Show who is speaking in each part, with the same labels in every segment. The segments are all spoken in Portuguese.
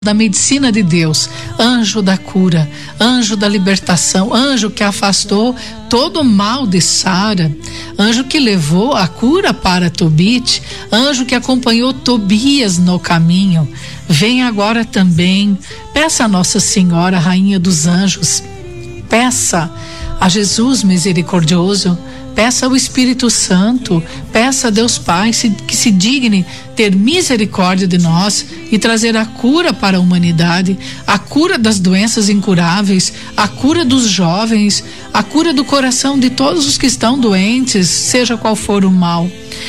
Speaker 1: da medicina de Deus, anjo da cura, anjo da libertação, anjo que afastou todo o mal de Sara, anjo que levou a cura para Tobit, anjo que acompanhou Tobias no caminho. Vem agora também, peça a Nossa Senhora, Rainha dos Anjos, peça a Jesus misericordioso, peça ao Espírito Santo, peça a Deus Pai que se digne ter misericórdia de nós e trazer a cura para a humanidade, a cura das doenças incuráveis, a cura dos jovens, a cura do coração de todos os que estão doentes, seja qual for o mal.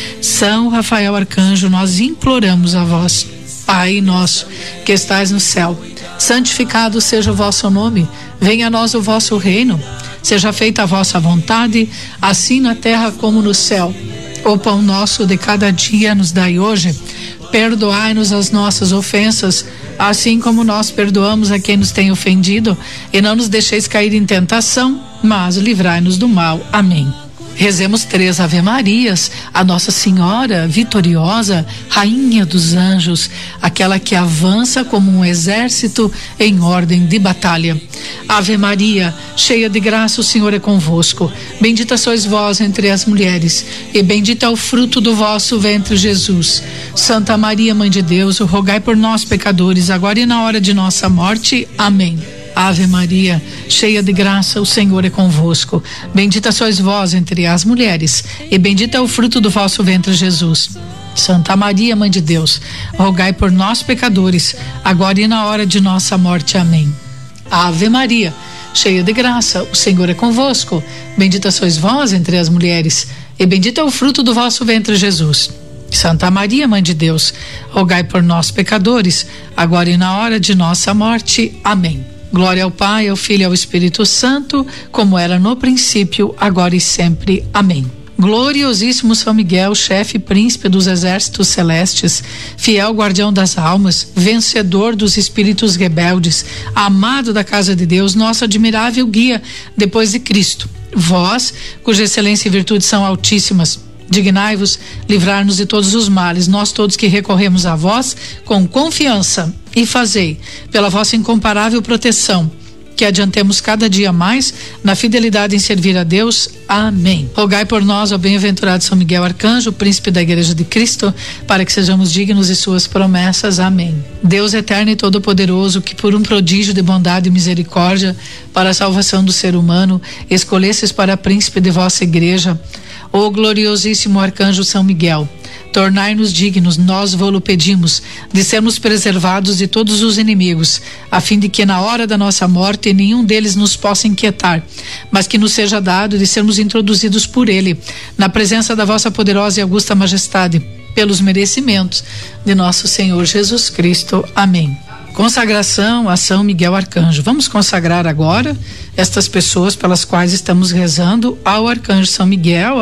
Speaker 1: São Rafael Arcanjo, nós imploramos a vós, Pai nosso que estais no céu, santificado seja o vosso nome, venha a nós o vosso reino. Seja feita a vossa vontade, assim na terra como no céu. O pão nosso de cada dia nos dai hoje. Perdoai-nos as nossas ofensas, assim como nós perdoamos a quem nos tem ofendido. E não nos deixeis cair em tentação, mas livrai-nos do mal. Amém. Rezemos 3 Ave Marias, a Nossa Senhora vitoriosa, Rainha dos Anjos, aquela que avança como um exército em ordem de batalha. Ave Maria, cheia de graça, o Senhor é convosco. Bendita sois vós entre as mulheres, e bendito é o fruto do vosso ventre, Jesus. Santa Maria, Mãe de Deus, rogai por nós, pecadores, agora e na hora de nossa morte. Amém. Ave Maria, cheia de graça, o Senhor é convosco. Bendita sois vós entre as mulheres, e bendito é o fruto do vosso ventre, Jesus. Santa Maria, Mãe de Deus, rogai por nós, pecadores, agora e na hora de nossa morte. Amém. Ave Maria, cheia de graça, o Senhor é convosco. Bendita sois vós entre as mulheres, e bendito é o fruto do vosso ventre, Jesus. Santa Maria, Mãe de Deus, rogai por nós, pecadores, agora e na hora de nossa morte. Amém. Glória ao Pai, ao Filho e ao Espírito Santo, como era no princípio, agora e sempre. Amém. Gloriosíssimo São Miguel, chefe e príncipe dos exércitos celestes, fiel guardião das almas, vencedor dos espíritos rebeldes, amado da casa de Deus, nosso admirável guia depois de Cristo. Vós, cuja excelência e virtude são altíssimas, dignai-vos livrar-nos de todos os males, nós todos que recorremos a vós com confiança, e fazei, pela vossa incomparável proteção, que adiantemos cada dia mais na fidelidade em servir a Deus. Amém. Rogai por nós, ó bem-aventurado São Miguel Arcanjo, príncipe da Igreja de Cristo, para que sejamos dignos de suas promessas. Amém. Deus eterno e todo-poderoso, que por um prodígio de bondade e misericórdia para a salvação do ser humano, escolhesses para príncipe de vossa Igreja, ó gloriosíssimo Arcanjo São Miguel, tornai-nos dignos, nós vô-lo pedimos, de sermos preservados de todos os inimigos, a fim de que na hora da nossa morte nenhum deles nos possa inquietar, mas que nos seja dado de sermos introduzidos por ele, na presença da vossa poderosa e augusta majestade, pelos merecimentos de nosso Senhor Jesus Cristo. Amém. Consagração a São Miguel Arcanjo. Vamos consagrar agora estas pessoas pelas quais estamos rezando ao Arcanjo São Miguel,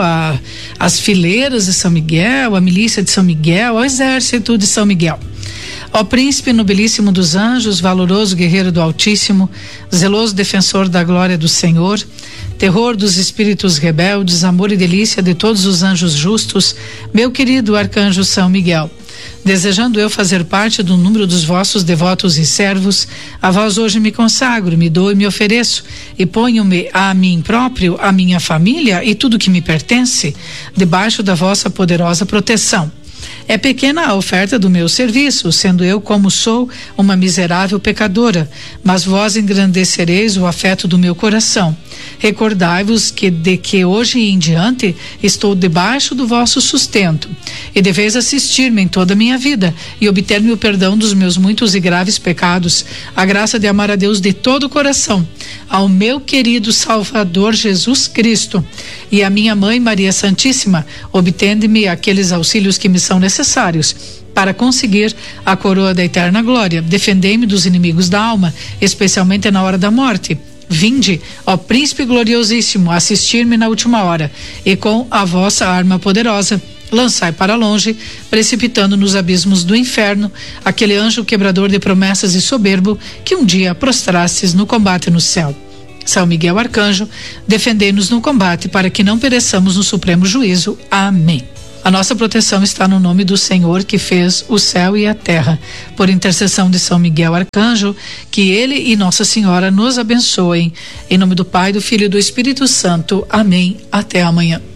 Speaker 1: as fileiras de São Miguel, a milícia de São Miguel, ao exército de São Miguel. Ó príncipe nobilíssimo dos anjos, valoroso guerreiro do Altíssimo, zeloso defensor da glória do Senhor, terror dos espíritos rebeldes, amor e delícia de todos os anjos justos, meu querido Arcanjo São Miguel, desejando eu fazer parte do número dos vossos devotos e servos, a vós hoje me consagro, me dou e me ofereço, e ponho-me a mim próprio, a minha família e tudo que me pertence, debaixo da vossa poderosa proteção. É pequena a oferta do meu serviço, sendo eu como sou uma miserável pecadora, mas vós engrandecereis o afeto do meu coração. Recordai-vos de que hoje em diante estou debaixo do vosso sustento, e deveis assistir-me em toda a minha vida e obter-me o perdão dos meus muitos e graves pecados, a graça de amar a Deus de todo o coração, ao meu querido Salvador Jesus Cristo e a minha mãe Maria Santíssima, obtende-me aqueles auxílios que me são necessários para conseguir a coroa da eterna glória. Defendei-me dos inimigos da alma, especialmente na hora da morte. Vinde, ó príncipe gloriosíssimo, assistir-me na última hora, e com a vossa arma poderosa lançai para longe, precipitando nos abismos do inferno, aquele anjo quebrador de promessas e soberbo que um dia prostrastes no combate no céu. São Miguel Arcanjo, defendei-nos no combate para que não pereçamos no supremo juízo. Amém. A nossa proteção está no nome do Senhor que fez o céu e a terra. Por intercessão de São Miguel Arcanjo, que ele e Nossa Senhora nos abençoem. Em nome do Pai, do Filho e do Espírito Santo. Amém. Até amanhã.